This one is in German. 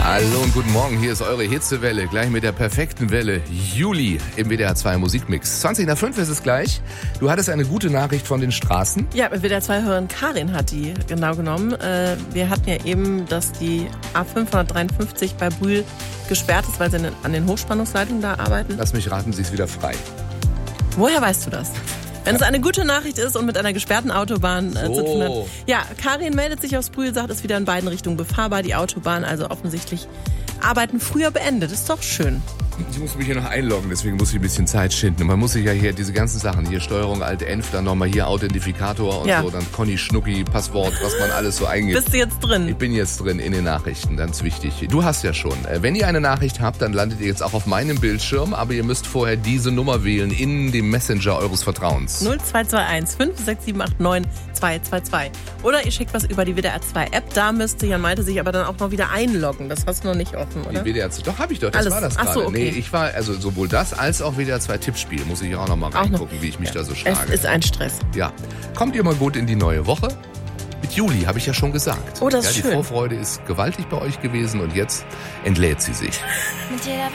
Hallo und guten Morgen, hier ist eure Hitzewelle, gleich mit der perfekten Welle. Juli im WDR 2 Musikmix. 20:05 ist es gleich. Du hattest eine gute Nachricht von den Straßen. Ja, mit WDR 2-Hörerin Karin hat die genau genommen. Wir hatten ja eben, dass die A553 bei Brühl gesperrt ist, weil sie an den Hochspannungsleitungen da arbeiten. Lass mich raten, sie ist wieder frei. Woher weißt du das? Wenn es eine gute Nachricht ist und mit einer gesperrten Autobahn zu tun hat. Ja, Karin meldet sich aus Brühl, sagt, ist wieder in beiden Richtungen befahrbar. Die Autobahn also offensichtlich Arbeiten früher beendet. Ist doch schön. Ich muss mich hier noch einloggen, deswegen muss ich ein bisschen Zeit schinden. Und man muss sich ja hier diese ganzen Sachen, hier Steuerung Alt-Enf, dann nochmal hier Authentifikator und so, dann Conny Schnucki, Passwort, was man alles so eingibt. Bist du jetzt drin? Ich bin jetzt drin in den Nachrichten, ganz wichtig. Du hast ja schon. Wenn ihr eine Nachricht habt, dann landet ihr jetzt auch auf meinem Bildschirm, aber ihr müsst vorher diese Nummer wählen in dem Messenger eures Vertrauens. 0221 56789 222. Oder ihr schickt was über die WDR 2 App, da müsste Jan Malte sich aber dann auch noch wieder einloggen. Das hast du noch nicht offen, oder? Die WDR 2, doch, hab ich doch, das alles. War das gerade. Ach so, okay. Nee, ich war, also sowohl das als auch WDR 2 Tippspiel, muss ich auch noch mal reingucken, wie ich mich da so schlage. Es ist ein Stress. Ja. Kommt ihr mal gut in die neue Woche? Mit Juli, habe ich ja schon gesagt. Oh, das ist die schön. Vorfreude ist gewaltig bei euch gewesen und jetzt entlädt sie sich. Mit jeder